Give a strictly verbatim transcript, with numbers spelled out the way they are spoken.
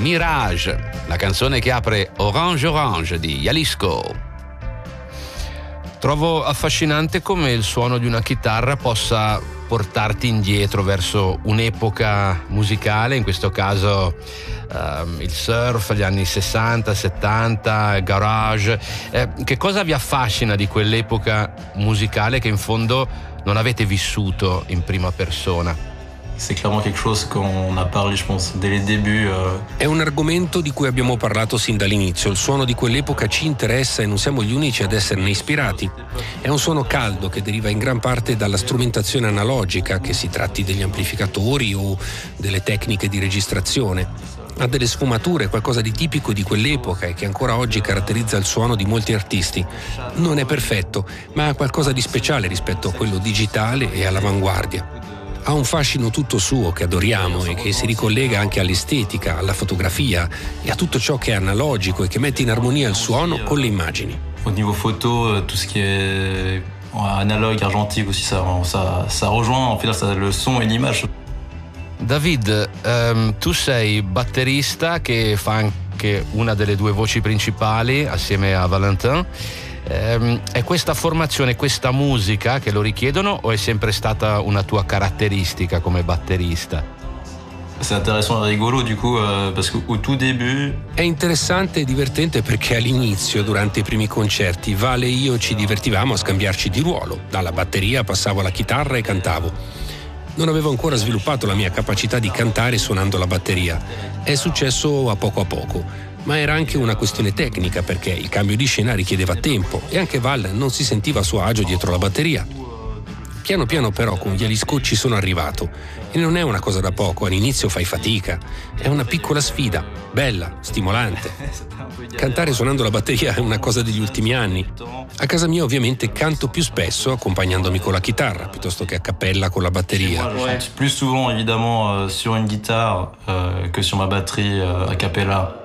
Mirage, la canzone che apre Orange Orange di Jalisco. Trovo affascinante come il suono di una chitarra possa portarti indietro verso un'epoca musicale, in questo caso uh, il surf, gli anni sessanta, settanta, garage. Eh, che cosa vi affascina di quell'epoca musicale che in fondo non avete vissuto in prima persona? C'est clairement quelque chose qu'on a parlé, je pense, dès les débuts. Euh... È un argomento di cui abbiamo parlato sin dall'inizio. Il suono di quell'epoca ci interessa e non siamo gli unici ad esserne ispirati. È un suono caldo che deriva in gran parte dalla strumentazione analogica, che si tratti degli amplificatori o delle tecniche di registrazione. Ha delle sfumature, qualcosa di tipico di quell'epoca e che ancora oggi caratterizza il suono di molti artisti. Non è perfetto, ma ha qualcosa di speciale rispetto a quello digitale e all'avanguardia. Ha un fascino tutto suo che adoriamo e che si ricollega anche all'estetica, alla fotografia e a tutto ciò che è analogico e che mette in armonia il suono con le immagini. Au niveau photo, tout ce qui est analogue, argentique aussi, ça, ça, ça rejoint en fait ça, le son et l'image. David, ehm, tu sei batterista che fa anche una delle due voci principali assieme a Valentin. È questa formazione, questa musica che lo richiedono o è sempre stata una tua caratteristica come batterista? C'est intéressant et rigolo du coup euh, parce qu'au tout début. È interessante e divertente perché all'inizio, durante i primi concerti, Vale e io ci divertivamo a scambiarci di ruolo. Dalla batteria passavo alla chitarra e cantavo. Non avevo ancora sviluppato la mia capacità di cantare suonando la batteria. È successo a poco a poco. Ma era anche una questione tecnica perché il cambio di scena richiedeva tempo e anche Val non si sentiva a suo agio dietro la batteria. Piano piano però con Jalisco ci sono arrivato e non è una cosa da poco, all'inizio fai fatica, è una piccola sfida, bella, stimolante. Cantare suonando la batteria è una cosa degli ultimi anni. A casa mia ovviamente canto più spesso accompagnandomi con la chitarra piuttosto che a cappella con la batteria. Più souvent évidemment sur une guitare que sur ma batterie a cappella.